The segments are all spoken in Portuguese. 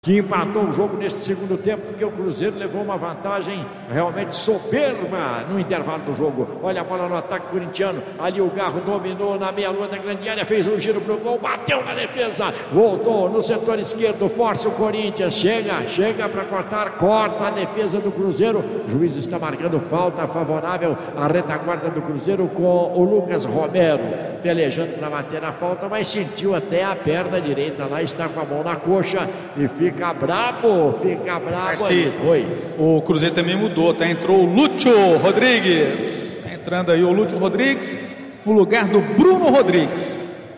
que empatou o jogo neste segundo tempo, porque o Cruzeiro levou uma vantagem realmente soberba no intervalo do jogo. Olha a bola no ataque corintiano, ali o Garro dominou na meia-lua da grande área, fez um giro pro gol, bateu na defesa, voltou no setor esquerdo, força o Corinthians, chega para corta a defesa do Cruzeiro, o juiz está marcando falta favorável à retaguarda do Cruzeiro com o Lucas Romero, pelejando para bater a falta, mas sentiu até a perna direita lá, está com a mão na coxa e fica brabo ali. Oi. O Cruzeiro também mudou, tá? Entrou o Lúcio Rodrigues. Tá entrando aí o Lúcio Rodrigues no lugar do Bruno Rodrigues.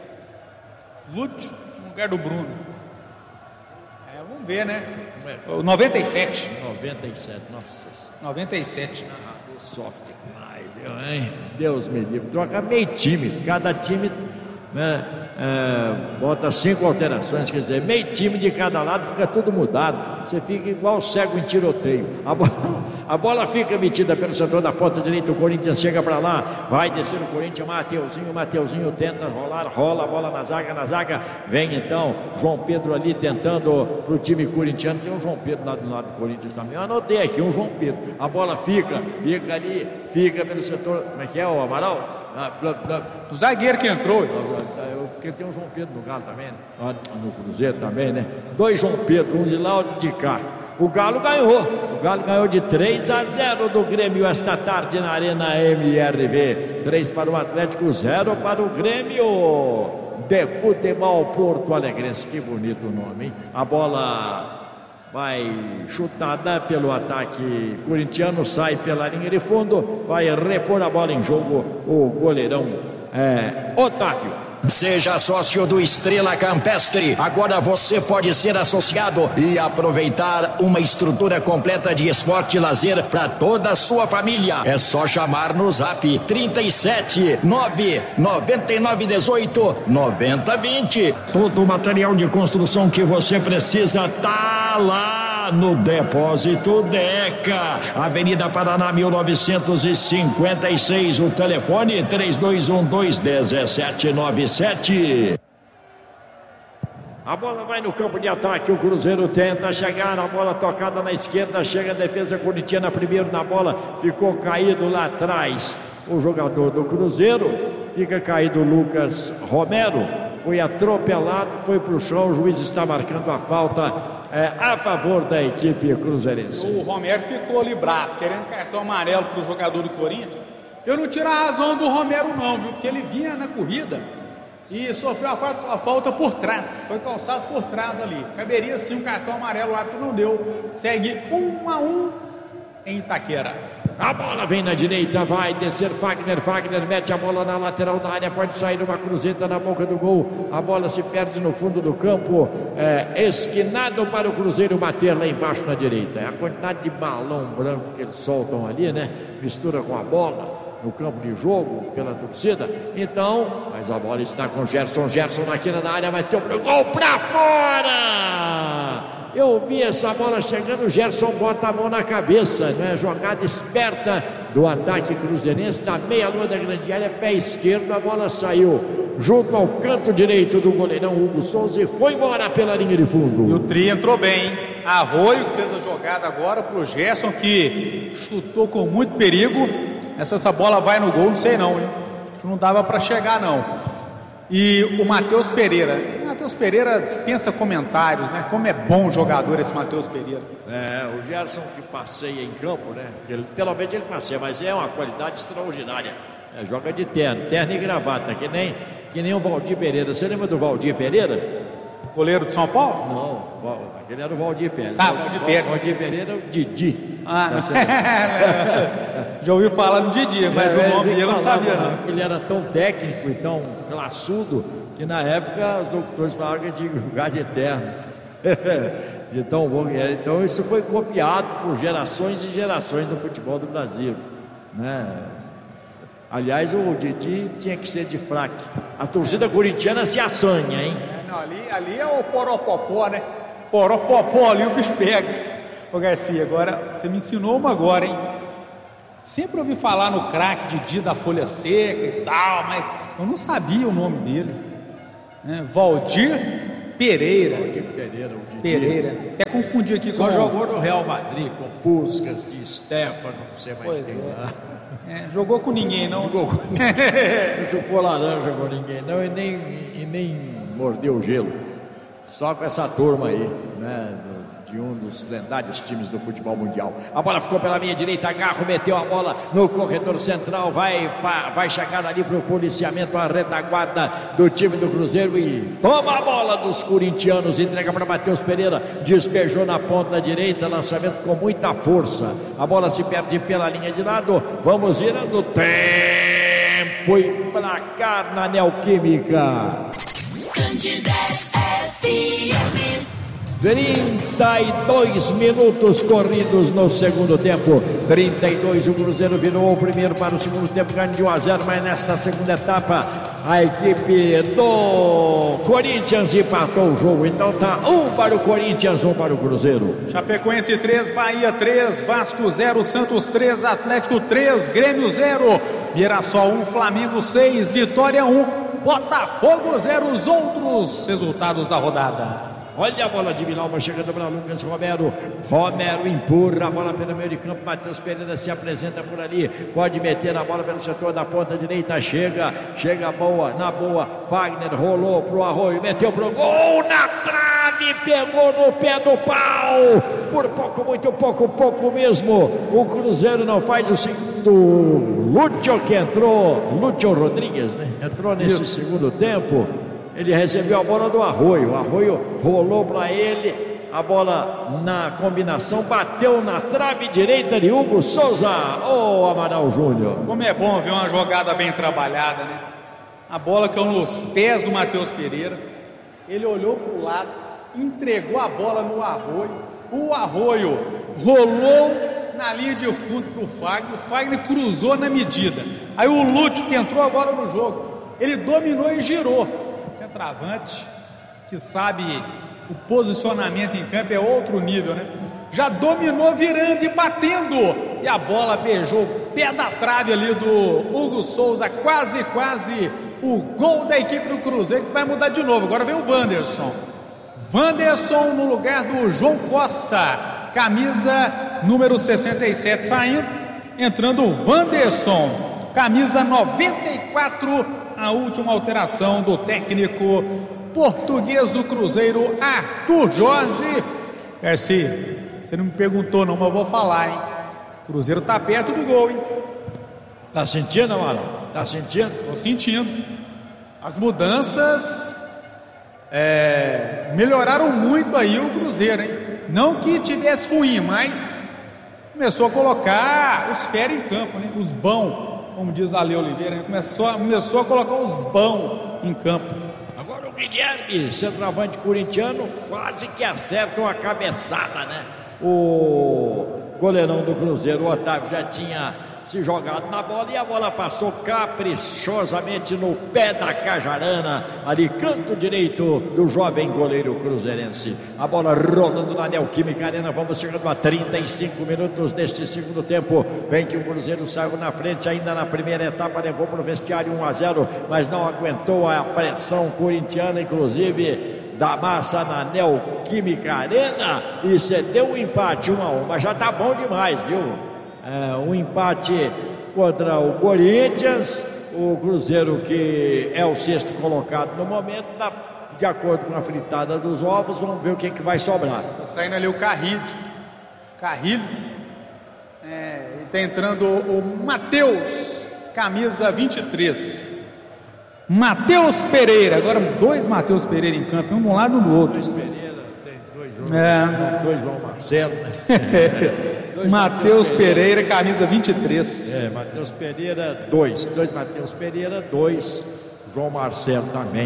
Lúcio no lugar do Bruno. Vamos ver, né? O 97. 97, nossa. 97. Soft demais, hein? Deus me livre. Troca meio time, cada time, né? Bota 5 alterações, quer dizer, meio time de cada lado, fica tudo mudado, você fica igual cego em tiroteio, a bola fica metida pelo setor da ponta direita, o Corinthians chega para lá, vai descer o Corinthians, Mateuzinho tenta rola a bola na zaga, vem então João Pedro ali tentando pro time corintiano, tem um João Pedro lá do lado do Corinthians também, eu anotei aqui um João Pedro, a bola fica ali, fica pelo setor, como é que é o Amaral? O zagueiro que entrou. Porque tem um João Pedro no Galo também, né? No Cruzeiro também, né? 2 João Pedro, um de lá, outro de cá. O Galo ganhou de 3-0 do Grêmio esta tarde na Arena MRV. 3 para o Atlético, 0 para o Grêmio de Futebol Porto Alegrense. Que bonito o nome, hein? A bola vai chutada pelo ataque corintiano, sai pela linha de fundo, vai repor a bola em jogo o goleirão Otávio. Seja sócio do Estrela Campestre. Agora você pode ser associado e aproveitar uma estrutura completa de esporte e lazer para toda a sua família. É só chamar no Zap 37 999 18 90 20. Todo o material de construção que você precisa tá lá no Depósito Deca, Avenida Paraná 1956, o telefone 3212-1797. A bola vai no campo de ataque, o Cruzeiro tenta chegar, a bola tocada na esquerda, chega a defesa corintiana primeiro na bola, ficou caído lá atrás o jogador do Cruzeiro, fica caído o Lucas Romero, foi atropelado, foi pro chão, o juiz está marcando a falta a favor da equipe cruzeirense. O Romero ficou ali bravo, querendo cartão amarelo pro jogador do Corinthians. Eu não tiro a razão do Romero não, viu? Porque ele vinha na corrida e sofreu a falta por trás. Foi calçado por trás ali. Caberia sim um cartão amarelo, o árbitro não deu. Segue 1-1 em Itaquera. A bola vem na direita, vai descer Fagner mete a bola na lateral da área, pode sair uma cruzeta na boca do gol, a bola se perde no fundo do campo, esquinado para o Cruzeiro bater lá embaixo na direita. É a quantidade de balão branco que eles soltam ali, né? Mistura com a bola no campo de jogo, pela torcida, então, mas a bola está com Gerson na quina da área, vai ter o gol pra fora! Eu vi essa bola chegando, o Gerson bota a mão na cabeça, né? Jogada esperta do ataque cruzeirense, na meia-lua da grande área, pé esquerdo, a bola saiu junto ao canto direito do goleirão Hugo Souza e foi embora pela linha de fundo. E o Tri entrou bem, hein? Arroio que fez a jogada agora pro Gerson, que chutou com muito perigo. Essa bola vai no gol, não sei não, hein? Não dava para chegar não. E o Matheus Pereira dispensa comentários, né? Como é bom jogador esse Matheus Pereira. O Gerson que passeia em campo, né? Pelo menos ele passeia, mas é uma qualidade extraordinária. Joga de terno e gravata, que nem o Valdir Pereira. Você lembra do Valdir Pereira? Goleiro de São Paulo? Não, aquele era o Valdir Pérez. Valdir Pérez. Valdir Pereira é o Didi. Já ouviu falar no Didi, mas o nome dele eu não sabia, não. Ele era tão técnico e tão classudo que na época os doutores falavam que tinha que jogar de eterno. De tão bom que era. Então isso foi copiado por gerações e gerações do futebol do Brasil, né? Aliás, o Didi tinha que ser de fraque. A torcida corintiana se assanha, hein? Ali é o Poropopó, né? Poropopó, ali o bicho pega. Ô Garcia, agora, você me ensinou uma agora, hein? Sempre ouvi falar no craque Didi da Folha Seca e tal, mas eu não sabia o nome dele. Valdir Pereira. Pereira. Até confundi aqui Só com... jogou no Real Madrid com Puskas, de Stefano, não sei mais quem lá. Jogou com ninguém, não? Jogou com ninguém. Não chupou laranja com ninguém, não, e nem mordeu o gelo. Só com essa turma aí, né? De um dos lendários times do futebol mundial. A bola ficou pela minha direita, Garro meteu a bola no corredor central, vai chegar ali para o policiamento, a retaguarda do time do Cruzeiro e toma a bola dos corintianos, entrega para Matheus Pereira, despejou na ponta direita, lançamento com muita força, a bola se perde pela linha de lado, vamos girando tempo e placar na Neoquímica. Candidez FM. 32 minutos corridos no segundo tempo. 32, o Cruzeiro virou o primeiro para o segundo tempo, ganhou de 1-0, mas nesta segunda etapa a equipe do Corinthians empatou o jogo. Então tá 1 para o Corinthians, 1 para o Cruzeiro. Chapecoense 3, Bahia 3, Vasco 0, Santos 3, Atlético 3, Grêmio 0, Mirassol 1, Flamengo 6, Vitória 1, Botafogo 0. Os outros resultados da rodada. Olha a bola de Villalba chegando para Lucas Romero. Romero empurra a bola pelo meio de campo. Matheus Pereira se apresenta por ali. Pode meter a bola pelo setor da ponta direita. Chega boa, na boa. Wagner rolou pro Arroio, meteu pro gol na trave. Pegou no pé do pau. Por pouco, muito pouco mesmo. O Cruzeiro não faz o segundo. Lúcio que entrou. Lúcio Rodrigues, né? Entrou nesse segundo tempo. Ele recebeu a bola do Arroio. O Arroio rolou para ele. A bola na combinação bateu na trave direita de Hugo Souza. Ô, Amaral Júnior. Como é bom ver uma jogada bem trabalhada, né? A bola caiu nos pés do Matheus Pereira. Ele olhou para o lado, entregou a bola no Arroio. O Arroio rolou na linha de fundo para o Fagner. O Fagner cruzou na medida. Aí o Lúcio, que entrou agora no jogo, ele dominou e girou. Centroavante que sabe o posicionamento em campo é outro nível, né? Já dominou virando e batendo, e a bola beijou o pé da trave ali do Hugo Souza, quase o gol da equipe do Cruzeiro, que vai mudar de novo. Agora vem o Wanderson no lugar do João Costa, camisa número 67 saindo, entrando o Wanderson, camisa 94, a última alteração do técnico português do Cruzeiro, Arthur Jorge. Garcia, você não me perguntou não, mas eu vou falar, hein? O Cruzeiro tá perto do gol, hein? Tá sentindo, Amaral? Tá sentindo? Tô sentindo. As mudanças melhoraram muito aí o Cruzeiro, hein? Não que tivesse ruim, mas começou a colocar os fera em campo, né? Os bons, como diz Ale Oliveira, né? Começou a colocar os bons em campo. Agora o Guilherme, centroavante corintiano, quase que acerta uma cabeçada, né? O goleirão do Cruzeiro, o Otávio, já tinha se jogado na bola e a bola passou caprichosamente no pé da Cajarana, ali canto direito do jovem goleiro cruzeirense. A bola rolando na Neoquímica Arena. Vamos chegando a 35 minutos deste segundo tempo. Bem que o Cruzeiro saiu na frente ainda na primeira etapa, levou para o vestiário 1-0, mas não aguentou a pressão corintiana, inclusive da massa na Neoquímica Arena, e cedeu um empate 1-1, mas já tá bom demais, viu? Um empate contra o Corinthians, o Cruzeiro, que é o sexto colocado no momento, de acordo com a fritada dos ovos. Vamos ver o que vai sobrar. Tá saindo ali o Carrilho, e tá entrando o Matheus, camisa 23. Matheus Pereira, agora dois Matheus Pereira em campo, um do lado e um do outro. Dois Pereira, tem dois João Marcelo, né? Matheus Pereira, camisa 23. Matheus Pereira, dois Matheus Pereira, dois João Marcelo também.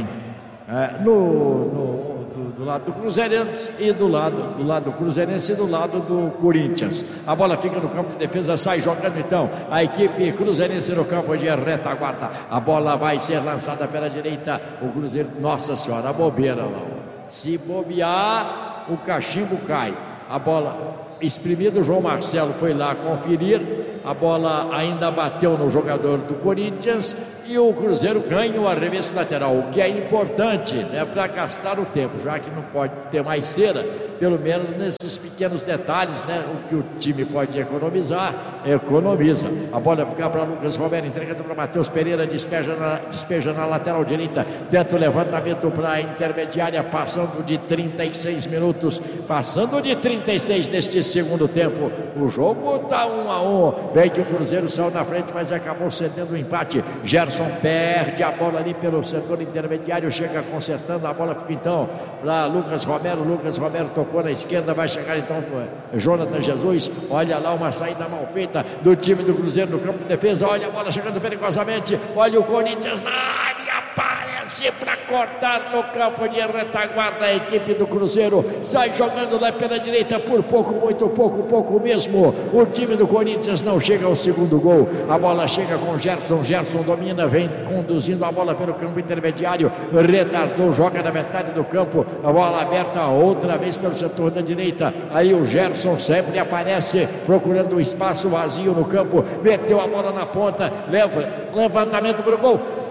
Do lado do Cruzeirense e do lado do Cruzeirense e do lado do Corinthians. A bola fica no campo de defesa, sai jogando então a equipe cruzeirense no campo de retaguarda. A bola vai ser lançada pela direita. O Cruzeiro, nossa senhora, a bobeira lá. Se bobear, o cachimbo cai. A bola espremido, o João Marcelo foi lá conferir. A bola ainda bateu no jogador do Corinthians e o Cruzeiro ganha o arremesso lateral, o que é importante, né, para gastar o tempo, já que não pode ter mais cera, pelo menos nesses pequenos detalhes, né, o que o time pode economizar, economiza. A bola fica para Lucas Romero, entregando para Matheus Pereira, despeja na lateral direita, tenta o levantamento para a intermediária, passando de 36 minutos, passando de 36 neste segundo tempo. O jogo está 1-1, bem que o Cruzeiro saiu na frente, mas acabou cedendo o empate. Gerson perde a bola ali pelo setor intermediário, chega consertando, a bola fica então para Lucas Romero tocou na esquerda, vai chegar então Jonathan Jesus, olha lá uma saída mal feita do time do Cruzeiro no campo de defesa, olha a bola chegando perigosamente, olha o Corinthians na área, aparece para cortar no campo de retaguarda a equipe do Cruzeiro, sai jogando lá pela direita por pouco, muito pouco mesmo, o time do Corinthians não chega ao segundo gol, a bola chega com Gerson domina, vem conduzindo a bola pelo campo intermediário, retardou, joga na metade do campo, a bola aberta outra vez pelo setor da direita, aí o Gerson sempre aparece procurando um espaço vazio no campo, meteu a bola na ponta, levantamento para o gol,